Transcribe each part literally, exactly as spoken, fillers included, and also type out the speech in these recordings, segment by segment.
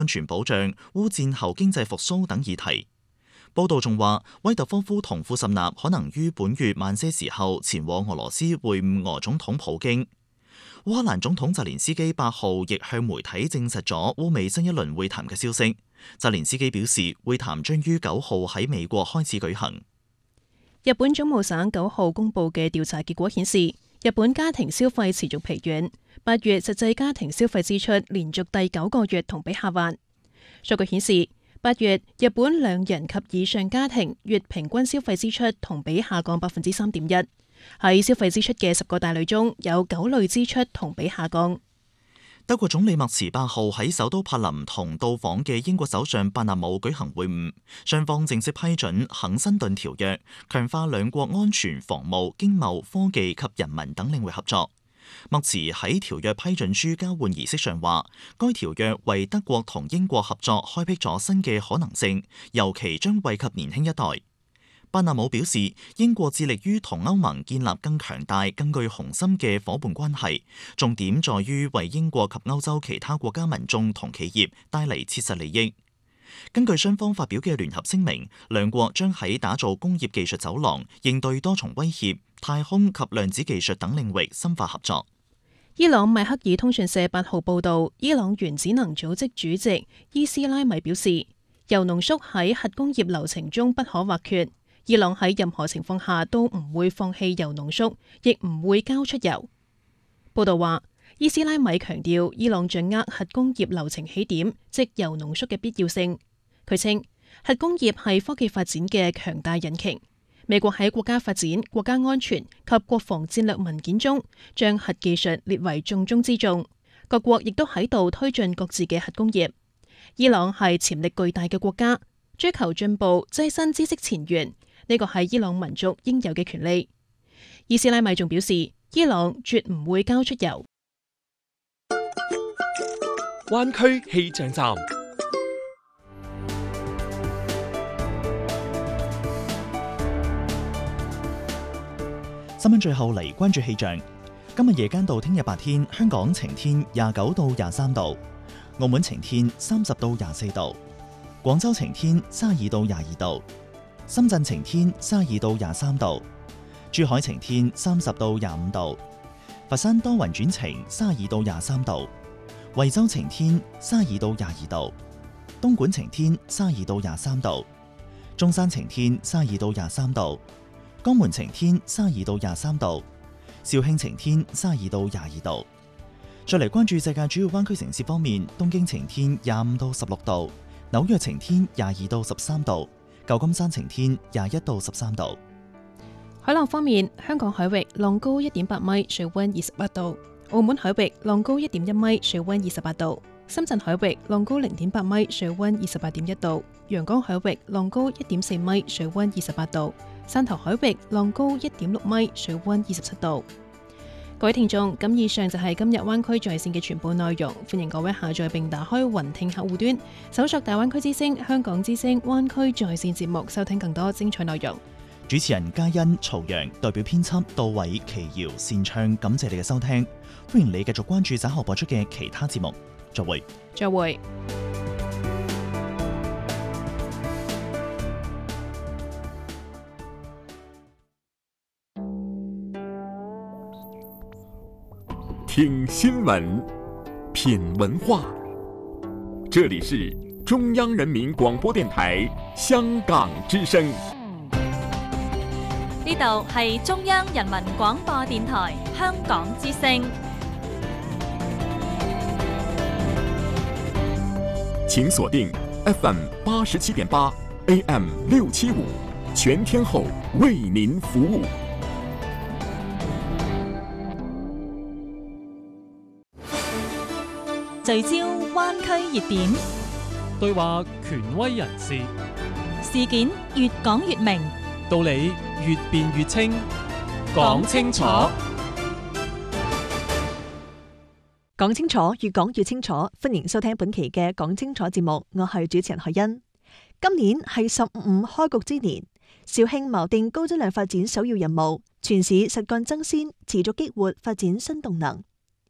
安全保障、烏戰後經濟復甦等議題。報道仲話，威特科夫同庫什納可能於本月晚些時候前往俄羅斯會晤俄總統普京。烏克蘭總統澤連斯基八號亦向媒體證實咗烏美新一輪會談嘅消息。澤連斯基表示，會談將於九號喺美國開始舉行。 日本總務省九號公布嘅調查結果顯示，日本家庭消費持續疲軟，八月實際家庭消費支出連續第九個月同比下滑。數據顯示，八月日本兩人及以上家庭月平均消費支出同比下降百分之三點一。喺消費支出嘅十個大類中，有九類支出同比下降。 德國總理默茨八號喺首都柏林同到訪嘅英國首相伯納姆舉行會晤，雙方正式批准肯辛頓條約，強化兩國安全、防務、經貿、科技及人民等領域合作。默茨喺條約批准書交換儀式上話，該條約為德國同英國合作開闢咗新嘅可能性，尤其將惠及年輕一代。伯納姆表示，英國致力於同歐盟建立更強大、更具雄心嘅夥伴關係，重點在於為英國及歐洲其他國家民眾同企業帶嚟切實利益。根據雙方發表嘅聯合聲明，兩國將喺打造工業技術走廊、應對多重威脅、太空及量子技術等領域深化合作。 伊朗邁克爾通訊社八號報導，伊朗原子能組織主席伊斯拉米表示，鈾濃縮喺核工業流程中不可或缺。伊朗喺任何情況下都唔會放棄鈾濃縮，亦唔會交出鈾。報道話，伊斯拉米強調伊朗掌握核工業流程起點，即鈾濃縮嘅必要性。佢稱，核工業係科技發展嘅強大引擎。美國喺國家發展、國家安全及國防戰略文件中，將核技術列為重中之重。各國亦都喺度推進各自嘅核工業。伊朗係潛力巨大嘅國家，追求進步、躋身知識前沿。呢個係伊朗民族應有嘅權利。伊斯拉米仲表示，伊朗絕唔會交出鈾。 灣區氣象站， 新聞最後嚟關注氣象。今日夜間到聽日白天，香港晴天，廿九到廿三度；澳門晴天，三十到廿四度；廣州晴天，三十二到廿二度。深圳晴天，三十二到廿三度；珠海晴天，三十到廿五度；佛山多雲轉晴，三十二到廿三度；惠州晴天，三十二到廿二度；東莞晴天，三十二到廿三度；中山晴天，三十二到廿三度；江門晴天，三十二到廿三度；肇慶晴天，三十二到廿二度。再嚟關注世界主要灣區城市方面，東京晴天，廿五到十六度；紐約晴天，廿二到十三度。舊金山晴天，廿一到十三度。 海浪方面，香港海域浪高一點八米，水溫二十八度；澳門海域浪高一點一米，水溫二十八度；深圳海域浪高零點八米，水溫二十八點一度；陽江海域浪高一點四米，水溫二十八度；汕頭海域浪高一點六米，水溫二十七度。各位聽眾，咁以上就係今日灣區在線嘅全部內容，歡迎各位下載並打開雲聽客戶端，搜索大灣區之聲、香港之聲灣區在線節目，收聽更多精彩內容。 主持人嘉欣、曹陽，代表編輯杜偉、奇瑤、善唱，感謝你嘅收聽，歡迎你繼續關注稍後播出嘅其他節目，再會。 再會。 听新闻，品文化，这里是中央人民广播电台香港之声。 呢度係中央人民廣播電台香港之聲。 請鎖定 F M 八十七點八 A M 六七五，全天候為您服務。 聚焦灣區熱點， 對話權威人士， 事件越講越明， 道理越辯越清，講清楚， 講清楚，越講越清楚。歡迎收聽本期嘅講清楚節目，我係主持人海欣。今年係十五開局之年，肇慶錨定高質量發展首要任務，全市實幹爭先，持續激活發展新動能。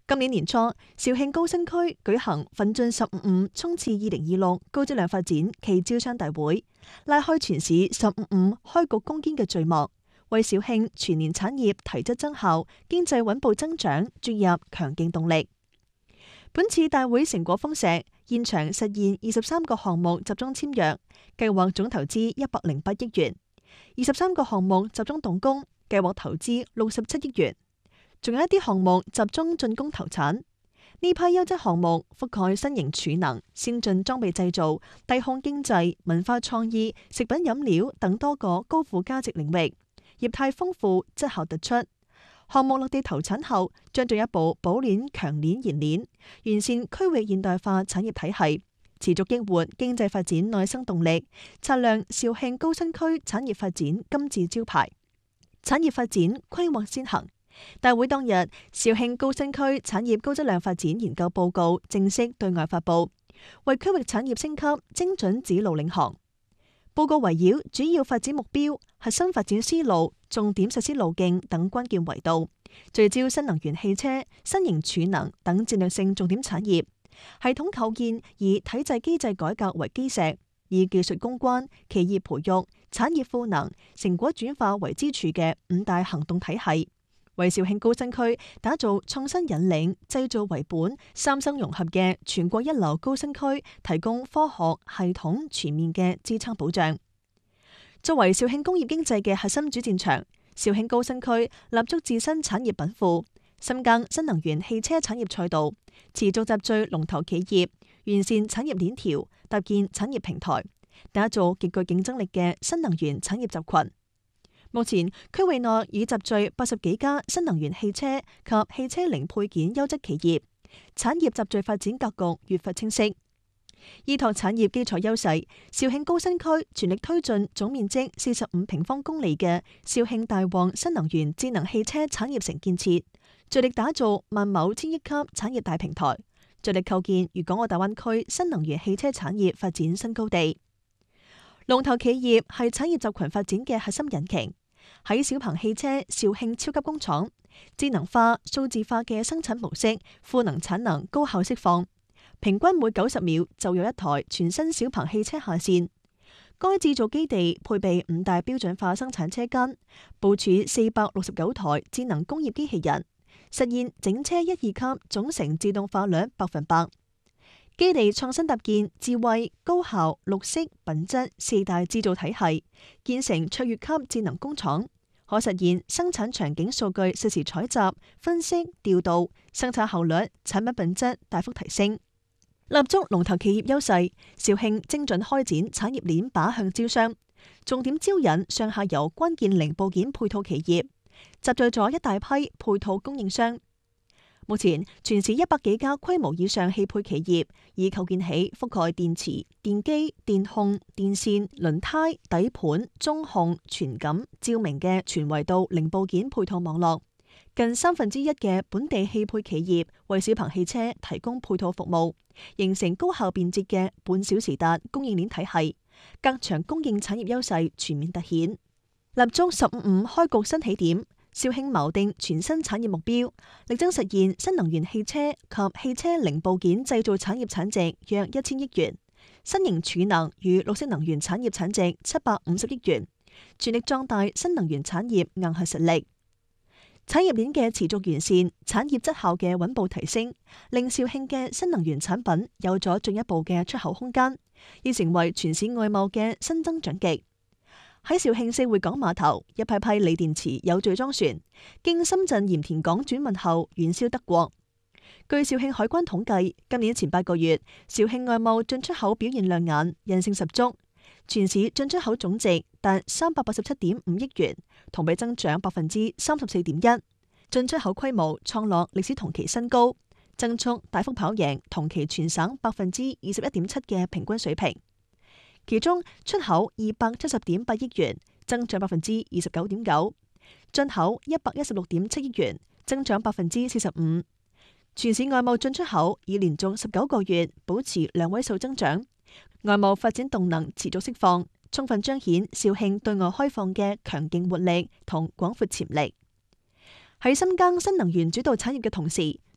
今年年初，肇慶高新區舉行奮進十五五衝刺二零二六高質量發展暨招商大會，拉開全市十五五開局攻堅嘅序幕，為肇慶全年產業提質增效、經濟穩步增長注入強勁動力。本次大會成果豐碩，現場實現二十三個項目集中簽約，計劃總投資一百零八億元；二十三個項目集中動工，計劃投資六十七億元。仲有一啲項目集中進攻投產。呢批優質項目覆蓋新型儲能、先進裝備製造、低空經濟、文化創意、食品飲料等多個高附加值領域，業態豐富，質效突出。項目落地投產後，將進一步補鏈強鏈延鏈，完善區域現代化產業體系，持續激活經濟發展內生動力，擦亮肇慶高新區產業發展金字招牌。產業發展規劃先行。大會當日，肇慶高新區產業高質量發展研究報告正式對外發布，為區域產業升級精準指路領航。報告圍繞主要發展目標、核心發展思路、重點實施路徑等關鍵維度，聚焦新能源汽車、新型儲能等戰略性重點產業，系統構建以體制機制改革為基石，以技術攻關、企業培育、產業賦能、成果轉化為支柱嘅五大行動體系。為肇慶高新區打造創新引領、製造為本、三生融合嘅全國一流高新區，提供科學、系統、全面嘅支撐保障。作為肇慶工業經濟嘅核心主戰場，肇慶高新區立足自身產業稟賦，深耕新能源汽車產業賽道，持續集聚龍頭企業，完善產業鏈條，搭建產業平台，打造極具競爭力嘅新能源產業集群。目前區域內已集聚八十幾家新能源汽車及汽車零配件優質企業，產業集聚發展格局越發清晰。依託產業基礎優勢，肇慶高新區全力推進總面積四十五平方公里嘅肇慶大旺新能源智能汽車產業城建設，着力打造萬畝千億級產業大平台，着力構建粵港澳大灣區新能源汽車產業發展新高地。龍頭企業係產業集群發展嘅核心引擎。喺小鵬汽車肇慶超級工廠，智能化、數字化嘅生產模式，賦能產能高效釋放，平均每九十秒就有一台全新小鵬汽車下線。該製造基地配備五大標準化生產車間，部署四百六十九台智能工業機器人，實現整車一二級總成自動化率百分百。基地創新搭建智慧、高效、綠色、品質四大製造體系，建成卓越級智能工廠，可實現生產場景數據實時採集、分析、調度，生產效率、產品品質大幅提升。立足龍頭企業優勢，肇慶精準開展產業鏈靶向招商，重點招引上下游關鍵零部件配套企業，集聚咗一大批配套供應商。目前全市一百幾家規模以上汽配企業，已構建起覆蓋電池、電機、電控、電線、輪胎、底盤、中控、傳感、照明嘅全維度零部件配套網絡。近三分之一嘅本地汽配企業為小鵬汽車提供配套服務，形成高效便捷嘅半小時達供應鏈體系，隔牆供應產業優勢全面凸顯，立足十五五開局新起點。肇慶錨定全新產業目標，力爭實現新能源汽車及汽車零部件製造產業產值約一千億元，新型儲能與綠色能源產業產值七百五十億元，全力壯大新能源產業硬核實力。產業鏈嘅持續完善，產業質效嘅穩步提升，令肇慶嘅新能源產品有咗進一步嘅出口空間，已成為全市外貿嘅新增長極。喺肇慶四會港碼頭，一批批鋰電池有序裝船，經深圳鹽田港轉運後遠銷德國。據肇慶海關統計，今年前八個月，肇慶外貿進出口表現亮眼，韌性十足，全市進出口總值達三百八十七點五億元，同比增長百分之三十四點一，進出口規模創落歷史同期新高，增速大幅跑贏同期全省百分之二十一點七嘅平均水平。其中出口二百七十點八億元，增長百分之二十九點九；進口一百一十六點七億元，增長百分之四十五。全市外貿進出口已連續十九個月保持兩位數增長，外貿發展動能持續釋放，充分彰顯肇慶對外開放嘅強勁活力同廣闊潛力。喺深耕新能源主導產業嘅同時，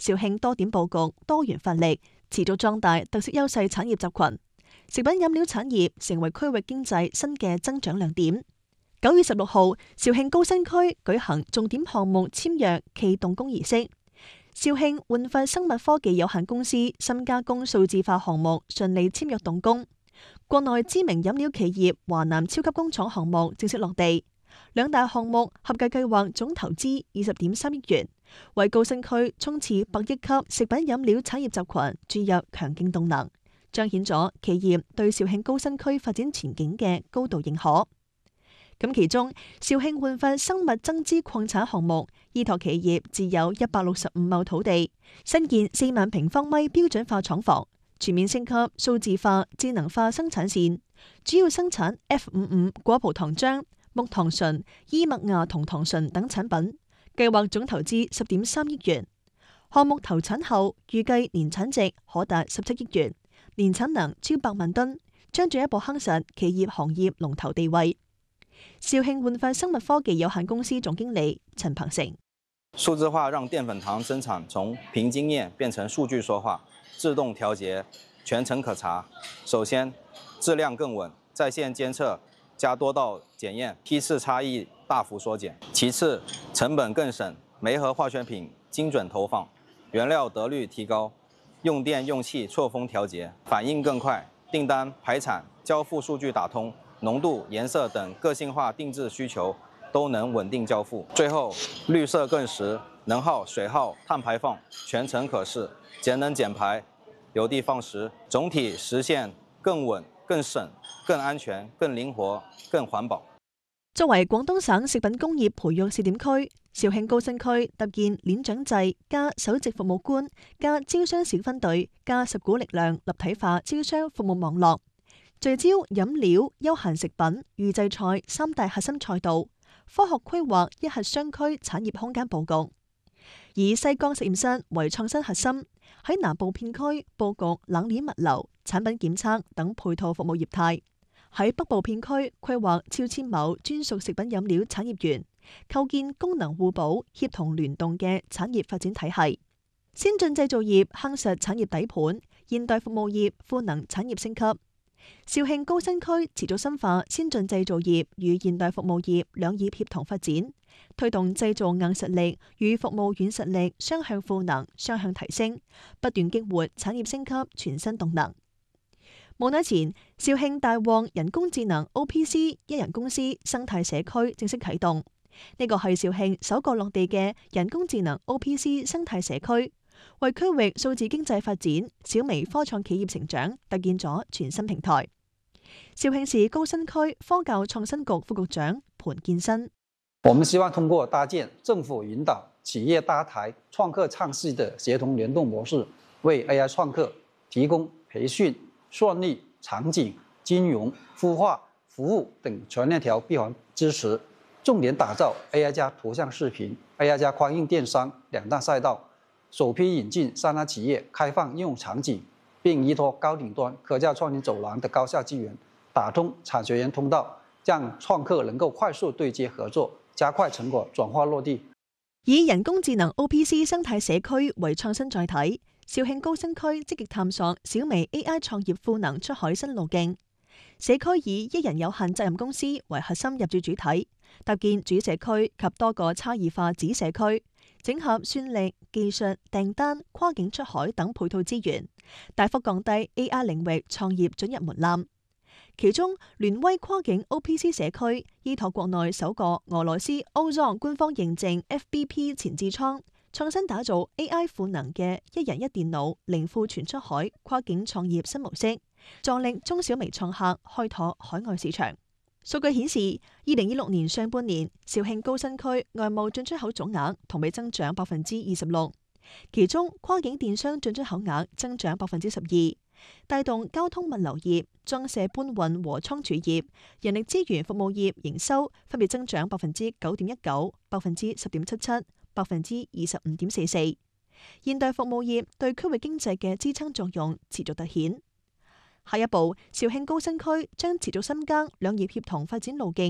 肇慶多點佈局，多元發力，持續壯大特色優勢產業集群，食品飲料產業成為區域經濟新嘅增長亮點。九月十六號，肇慶高新區舉行重點項目簽約暨動工儀式。肇慶煥發生物科技有限公司深加工數字化項目順利簽約動工，國內知名飲料企業華南超級工廠項目正式落地，兩大項目合計計劃總投資二十點三億元，為高新區衝刺百億級食品飲料產業集群注入強勁動能，彰顯咗企業對肇慶高新區發展前景嘅高度認可。咁其中，肇慶煥發生物增資礦產項目依託企業自有一百六十五畝土地，新建四萬平方米標準化廠房，全面升級數字化、智能化生產線，主要生產 F 五五果葡糖漿、木糖醇、伊麥芽酮糖醇等產品，計劃總投資十點三億元。項目投產後，預計年產值可達十七億元，年產能超百萬噸，將進一步夯實企業行業龍頭地位。肇慶煥發生物科技有限公司總經理陳鵬成： 數字化讓澱粉糖生產從憑經驗變成數據說話，自動調節，全程可查。首先，質量更穩，在線監測加多道檢驗，批次差異大幅縮減。其次，成本更省，煤和化學品精準投放，原料得率提高，用電用氣錯峰調節，反應更快，訂單排產交付數據打通。濃度、顏色等個性化定制需求都能穩定交付。最後，綠色更實，能耗、水耗、碳排放全程可視，節能減排，有的放矢，總體實現更穩、更省、更安全、更靈活、更環保。 作為廣東省食品工業培育試點區，肇慶高新區搭建鏈長制加首席服務官加招商小分隊加十股力量立體化招商服務網絡。聚焦飲料、休閒食品、預製菜三大核心賽道，科學規劃一核商區產業空間佈局，以西江實驗室為創新核心，喺南部片區佈局冷鏈物流、產品檢測等配套服務業態；喺北部片區規劃超千畝專屬食品飲料產業園，構建功能互補、協同聯動嘅產業發展體系。先進製造業夯實產業底盤，現代服務業賦能產業升級。肇慶高新區持續深化先進製造業與現代服務業兩業協同發展，推動製造硬實力與服務軟實力雙向賦能、雙向提升，不斷激活產業升級全新動能。冇耐前，肇慶大旺人工智能 O P C 一人公司生態社區正式啟動，呢個係肇慶首個落地嘅人工智能 O P C 生態社區，為區域數字經濟發展、小微科創企業成長搭建咗全新平台。肇慶市高新區科教創新局副局長盤建新： 我們希望通過搭建政府引導、企業搭台、創客創新的協同聯動模式，為 A I 創客提供培訓、算力、場景、金融、孵化、服務等全鏈條閉環支持，重點打造 A I 加圖像視頻、A I 加跨境電商兩大賽道。首批引進三大企業開放應用場景，並依託高頂端科教創新走廊的高效資源，打通產學研通道，讓創客能夠快速對接合作，加快成果轉化落地。 以人工智能 O P C 生態社區為創新載體，肇慶高新區積極探索小微 A I 創業賦能出海新路徑。社區以一人有限責任公司為核心入駐主體，搭建主社區及多個差異化子社區，整合算力、技術、訂單、跨境出海等配套資源，大幅降低 A I 領域創業准入門檻。其中，聯威跨境 O P C 社區依託國內首個俄羅斯 Ozon 官方認證 F B P 前置倉，創新打造 A I 賦能嘅一人一電腦零庫存出海跨境創業新模式，助力中小微創客開拓海外市場。數據顯示，二零二六年上半年，肇慶高新區外貿進出口總額同比增長百分之二十六，其中跨境電商進出口額增長百分之十二，帶動交通物流業、裝卸搬運和倉儲業、人力資源服務業營收分別增長百分之九點一九、百分之十點七七、百分之二十五點四四。現代服務業對區域經濟嘅支撐作用持續凸顯。下一步，肇慶高新區將持續深耕兩業協同發展路徑，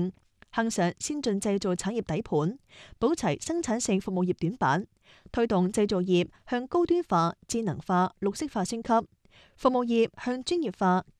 夯上先進製造產業底盤，補齊生產性服務業短板，推動製造業向高端化、智能化、綠色化升級，服務業向專業化、